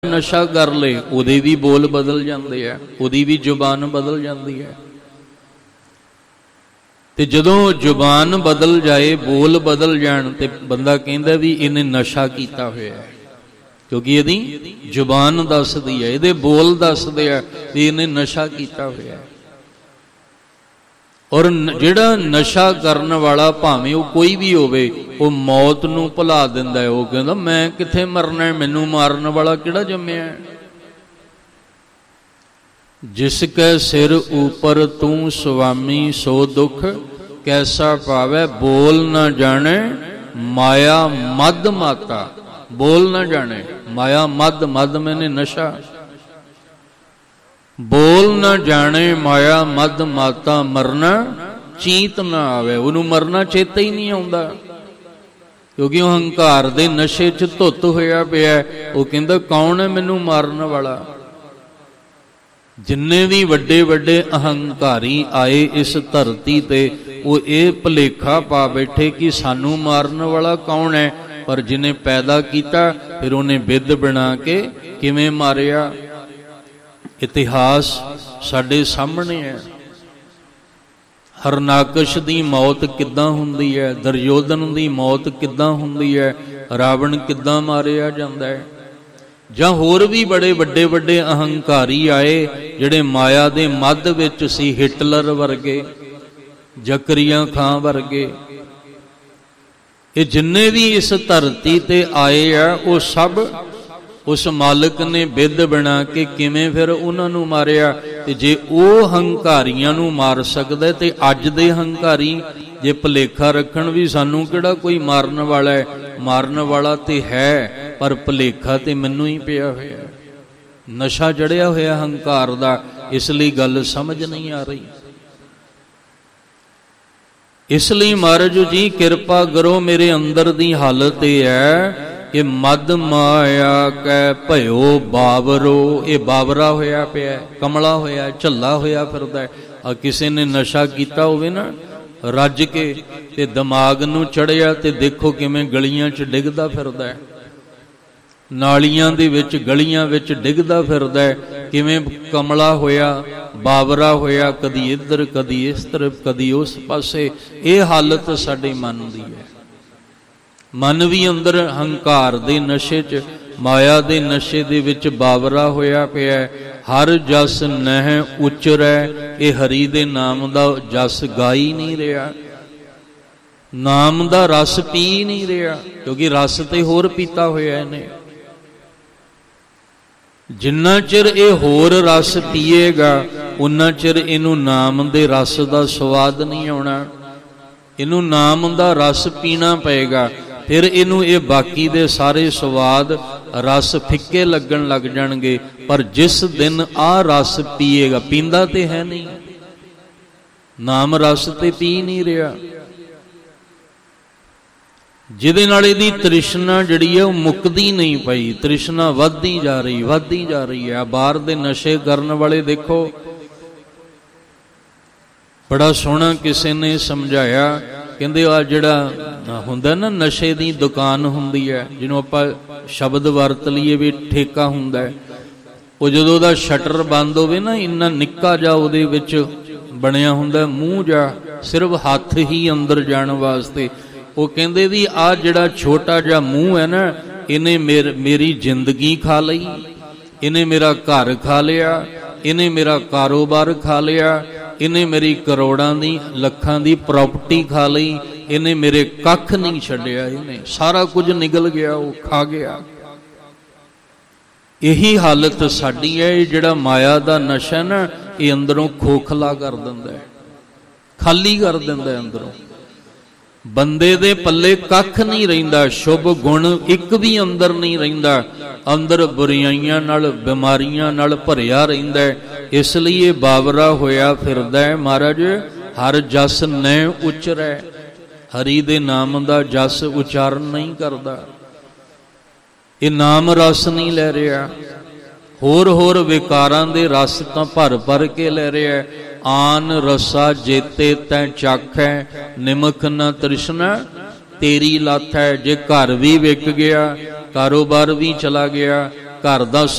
ਨਸ਼ਾ ਕਰ ਲੇ ਉਹਦੇ ਵੀ ਬੋਲ ਬਦਲ ਜਾਂਦੇ ਆ, ਉਹਦੀ ਵੀ ਜ਼ੁਬਾਨ ਬਦਲ ਜਾਂਦੀ ਹੈ। ਤੇ ਜਦੋਂ ਜ਼ੁਬਾਨ ਬਦਲ ਜਾਏ, ਬੋਲ ਬਦਲ ਜਾਣ, ਤੇ ਬੰਦਾ ਕਹਿੰਦਾ ਵੀ ਇਹਨੇ ਨਸ਼ਾ ਕੀਤਾ ਹੋਇਆ ਹੈ, ਕਿਉਂਕਿ ਇਹਦੀ ਜ਼ੁਬਾਨ ਦੱਸਦੀ ਹੈ, ਇਹਦੇ ਬੋਲ ਦੱਸਦੇ ਆ ਵੀ ਇਹਨੇ ਨਸ਼ਾ ਕੀਤਾ ਹੋਇਆ ਹੈ। ਔਰ ਜਿਹੜਾ ਨਸ਼ਾ ਕਰਨ ਵਾਲਾ ਭਾਵੇਂ ਉਹ ਕੋਈ ਵੀ ਹੋਵੇ, ਉਹ ਮੌਤ ਨੂੰ ਭੁਲਾ ਦਿੰਦਾ ਹੈ। ਉਹ ਕਹਿੰਦਾ ਮੈਂ ਕਿੱਥੇ ਮਰਨਾ, ਮੈਨੂੰ ਮਾਰਨ ਵਾਲਾ ਕਿਹੜਾ ਜੰਮਿਆ। ਜਿਸ ਕੈ ਸਿਰ ਉਪਰ ਤੂੰ ਸੁਆਮੀ, ਸੋ ਦੁੱਖ ਕੈਸਾ ਪਾਵੈ। ਬੋਲ ਨਾ ਜਾਣੇ ਮਾਇਆ ਮਦ ਮਾਤਾ, ਬੋਲ ਨਾ ਜਾਣੇ ਮਾਇਆ ਮਦ, ਮਦ ਮੈਨੇ ਨਸ਼ਾ। ਬੋਲ ਨਾ ਜਾਣੇ ਮਾਇਆ ਮਦ ਮਾਤਾ, ਮਰਨਾ ਚੀਤ ਨਾ ਆਵੇ। ਉਹਨੂੰ ਮਰਨਾ ਚੇਤਾ ਹੀ ਨਹੀਂ ਆਉਂਦਾ, ਕਿਉਂਕਿ ਉਹ ਹੰਕਾਰ ਦੇ ਨਸ਼ੇ 'ਚ ਧੁੱਤ ਹੋਇਆ ਪਿਆ। ਉਹ ਕਹਿੰਦਾ ਕੌਣ ਹੈ ਮੈਨੂੰ ਮਾਰਨ ਵਾਲਾ। ਜਿੰਨੇ ਵੀ ਵੱਡੇ ਵੱਡੇ ਅਹੰਕਾਰੀ ਆਏ ਇਸ ਧਰਤੀ ਤੇ, ਉਹ ਇਹ ਭੁਲੇਖਾ ਪਾ ਬੈਠੇ ਕਿ ਸਾਨੂੰ ਮਾਰਨ ਵਾਲਾ ਕੌਣ ਹੈ। ਪਰ ਜਿਹਨੇ ਪੈਦਾ ਕੀਤਾ, ਫਿਰ ਉਹਨੇ ਵਿਧ ਬਣਾ ਕੇ ਕਿਵੇਂ ਮਾਰਿਆ। ਇਤਿਹਾਸ ਸਾਡੇ ਸਾਹਮਣੇ ਹੈ। ਹਰਨਾਕਸ਼ ਦੀ ਮੌਤ ਕਿੱਦਾਂ ਹੁੰਦੀ ਹੈ, ਦੁਰਯੋਧਨ ਦੀ ਮੌਤ ਕਿੱਦਾਂ ਹੁੰਦੀ ਹੈ, ਰਾਵਣ ਕਿੱਦਾਂ ਮਾਰਿਆ ਜਾਂਦਾ ਹੈ। ਜਾਂ ਹੋਰ ਵੀ ਬੜੇ ਵੱਡੇ ਵੱਡੇ ਅਹੰਕਾਰੀ ਆਏ ਜਿਹੜੇ ਮਾਇਆ ਦੇ ਮੱਧ ਵਿੱਚ ਸੀ, ਹਿਟਲਰ ਵਰਗੇ, ਜ਼ਕਰੀਆ ਖਾਂ ਵਰਗੇ। ਇਹ ਜਿੰਨੇ ਵੀ ਇਸ ਧਰਤੀ ਤੇ ਆਏ ਆ, ਉਹ ਸਭ ਉਸ ਮਾਲਕ ਨੇ ਵਿਧ ਬਣਾ ਕੇ ਕਿਵੇਂ ਫਿਰ ਉਹਨਾਂ ਨੂੰ ਮਾਰਿਆ। ਤੇ ਜੇ ਉਹ ਹੰਕਾਰੀਆਂ ਨੂੰ ਮਾਰ ਸਕਦਾ, ਤੇ ਅੱਜ ਦੇ ਹੰਕਾਰੀ ਜੇ ਭੁਲੇਖਾ ਰੱਖਣ ਵੀ ਸਾਨੂੰ ਕਿਹੜਾ ਕੋਈ ਮਾਰਨ ਵਾਲਾ ਹੈ, ਮਾਰਨ ਵਾਲਾ ਤੇ ਹੈ, ਪਰ ਭੁਲੇਖਾ ਤੇ ਮੈਨੂੰ ਹੀ ਪਿਆ ਹੋਇਆ, ਨਸ਼ਾ ਚੜਿਆ ਹੋਇਆ ਹੰਕਾਰ ਦਾ। ਇਸ ਲਈ ਗੱਲ ਸਮਝ ਨਹੀਂ ਆ ਰਹੀ। ਇਸ ਲਈ ਮਹਾਰਾਜ ਜੀ ਕਿਰਪਾ ਕਰੋ, ਮੇਰੇ ਅੰਦਰ ਦੀ ਹਾਲਤ ਇਹ ਹੈ ਕਿ ਮਦ ਮਾਇਆ ਕੈ ਭਇਓ ਬਾਵਰੋ। ਇਹ ਬਾਵਰਾ ਹੋਇਆ ਪਿਆ, ਕਮਲਾ ਹੋਇਆ, ਝੱਲਾ ਹੋਇਆ ਫਿਰਦਾ। ਆ ਕਿਸੇ ਨੇ ਨਸ਼ਾ ਕੀਤਾ ਹੋਵੇ ਨਾ ਰੱਜ ਕੇ, ਤੇ ਦਿਮਾਗ ਨੂੰ ਚੜਿਆ, ਤੇ ਦੇਖੋ ਕਿਵੇਂ ਗਲੀਆਂ 'ਚ ਡਿੱਗਦਾ ਫਿਰਦਾ, ਨਾਲੀਆਂ ਦੇ ਵਿੱਚ, ਗਲੀਆਂ ਵਿੱਚ ਡਿੱਗਦਾ ਫਿਰਦਾ। ਕਿਵੇਂ ਕਮਲਾ ਹੋਇਆ, ਬਾਵਰਾ ਹੋਇਆ, ਕਦੀ ਇੱਧਰ ਕਦੀ ਇਸ ਤਰਫ ਕਦੀ ਉਸ ਪਾਸੇ। ਇਹ ਹਾਲਤ ਸਾਡੇ ਮਨ ਦੀ ਹੈ। ਮਨ ਵੀ ਅੰਦਰ ਹੰਕਾਰ ਦੇ ਨਸ਼ੇ 'ਚ, ਮਾਇਆ ਦੇ ਨਸ਼ੇ ਦੇ ਵਿੱਚ ਬਾਵਰਾ ਹੋਇਆ ਪਿਆ। ਹਰ ਜਸ ਨਹਿ ਉਚਰੈ, ਇਹ ਹਰੀ ਦੇ ਨਾਮ ਦਾ ਜਸ ਗਾ ਹੀ ਨਹੀਂ ਰਿਹਾ, ਨਾਮ ਦਾ ਰਸ ਪੀ ਨਹੀਂ ਰਿਹਾ, ਕਿਉਂਕਿ ਰਸ ਤੇ ਹੋਰ ਪੀਤਾ ਹੋਇਆ ਇਹਨੇ। ਜਿੰਨਾ ਚਿਰ ਇਹ ਹੋਰ ਰਸ ਪੀਏਗਾ, ਉਨਾ ਚਿਰ ਇਹਨੂੰ ਨਾਮ ਦੇ ਰਸ ਦਾ ਸਵਾਦ ਨਹੀਂ ਆਉਣਾ। ਇਹਨੂੰ ਨਾਮ ਦਾ ਰਸ ਪੀਣਾ ਪਏਗਾ, ਫਿਰ ਇਹਨੂੰ ਇਹ ਬਾਕੀ ਦੇ ਸਾਰੇ ਸਵਾਦ ਰਸ ਫਿੱਕੇ ਲੱਗਣ ਲੱਗ ਜਾਣਗੇ। ਪਰ ਜਿਸ ਦਿਨ ਆਹ ਰਸ ਪੀਏਗਾ, ਪੀਂਦਾ ਤੇ ਹੈ ਨਹੀਂ, ਨਾਮ ਰਸ ਤੇ ਪੀ ਨਹੀਂ ਰਿਹਾ, ਜਿਹਦੇ ਨਾਲ ਇਹਦੀ ਤ੍ਰਿਸ਼ਨਾ ਜਿਹੜੀ ਹੈ ਉਹ ਮੁੱਕਦੀ ਨਹੀਂ ਪਈ। ਤ੍ਰਿਸ਼ਨਾ ਵੱਧਦੀ ਜਾ ਰਹੀ, ਵੱਧਦੀ ਜਾ ਰਹੀ ਹੈ। ਬਾਹਰ ਦੇ ਨਸ਼ੇ ਕਰਨ ਵਾਲੇ ਦੇਖੋ, ਬੜਾ ਸੋਹਣਾ ਕਿਸੇ ਨੇ ਸਮਝਾਇਆ, ਕਹਿੰਦੇ ਆ ਜਿਹੜਾ ਹੁੰਦਾ ਨਾ ਨਸ਼ੇ ਦੀ ਦੁਕਾਨ ਹੁੰਦੀ ਹੈ, ਜਿਹਨੂੰ ਆਪਾਂ ਸ਼ਬਦ ਵਰਤ ਲਈਏ ਵੀ ਠੇਕਾ ਹੁੰਦਾ ਹੈ, ਉਹ ਜਦੋਂ ਉਹਦਾ ਸ਼ਟਰ ਬੰਦ ਹੋਵੇ ਨਾ, ਇੰਨਾ ਨਿੱਕਾ ਜਿਹਾ ਉਹਦੇ ਵਿੱਚ ਬਣਿਆ ਹੁੰਦਾ ਮੂੰਹ ਜਿਹਾ, ਸਿਰਫ ਹੱਥ ਹੀ ਅੰਦਰ ਜਾਣ ਵਾਸਤੇ। ਉਹ ਕਹਿੰਦੇ ਵੀ ਆਹ ਜਿਹੜਾ ਛੋਟਾ ਜਿਹਾ ਮੂੰਹ ਹੈ ਨਾ, ਇਹਨੇ ਮੇਰੀ ਜ਼ਿੰਦਗੀ ਖਾ ਲਈ, ਇਹਨੇ ਮੇਰਾ ਘਰ ਖਾ ਲਿਆ, ਇਹਨੇ ਮੇਰਾ ਕਾਰੋਬਾਰ ਖਾ ਲਿਆ, ਇਹਨੇ ਮੇਰੀ ਕਰੋੜਾਂ ਦੀ ਲੱਖਾਂ ਦੀ ਪ੍ਰਾਪਰਟੀ ਖਾ ਲਈ, ਇਹਨੇ ਮੇਰੇ ਕੱਖ ਨਹੀਂ ਛੱਡਿਆ, ਇਹਨੇ ਸਾਰਾ ਕੁਝ ਨਿਗਲ ਗਿਆ, ਉਹ ਖਾ ਗਿਆ। ਇਹੀ ਹਾਲਤ ਸਾਡੀ ਹੈ। ਇਹ ਜਿਹੜਾ ਮਾਇਆ ਦਾ ਨਸ਼ਾ ਨਾ, ਇਹ ਅੰਦਰੋਂ ਖੋਖਲਾ ਕਰ ਦਿੰਦਾ ਹੈ, ਖਾਲੀ ਕਰ ਦਿੰਦਾ ਅੰਦਰੋਂ। ਬੰਦੇ ਦੇ ਪੱਲੇ ਕੱਖ ਨਹੀਂ ਰਹਿੰਦਾ, ਸ਼ੁਭ ਗੁਣ ਇੱਕ ਵੀ ਅੰਦਰ ਨਹੀਂ ਰਹਿੰਦਾ, ਅੰਦਰ ਬੁਰਾਈਆਂ ਨਾਲ, ਬਿਮਾਰੀਆਂ ਨਾਲ ਭਰਿਆ ਰਹਿੰਦਾ ਹੈ। ਇਸ ਲਈ ਇਹ ਬਾਵਰਾ ਹੋਇਆ ਫਿਰਦਾ ਹੈ। ਮਹਾਰਾਜ ਹਰ ਜਸ ਨੈ ਉਚਰੈ, ਹਰੀ ਦੇ ਨਾਮ ਦਾ ਜਸ ਉਚਾਰਨ ਨਹੀਂ ਕਰਦਾ, ਇਹ ਨਾਮ ਰਸ ਨਹੀਂ ਲੈ ਰਿਹਾ, ਹੋਰ ਹੋਰ ਵਿਕਾਰਾਂ ਦੇ ਰਸ ਤਾਂ ਭਰ ਭਰ ਕੇ ਲੈ ਰਿਹਾ। ਆਨ ਰਸਾ ਜੇਤੇ ਤੈਂ ਚਾਖੈ, ਨਿਮਖ ਨਾ ਤ੍ਰਿਸ਼ਨਾ ਤੇਰੀ ਲੱਥ ਹੈ। ਜੇ ਘਰ ਵੀ ਵਿਕ ਗਿਆ, ਕਾਰੋਬਾਰ ਵੀ ਚਲਾ ਗਿਆ, ਘਰ ਦਾ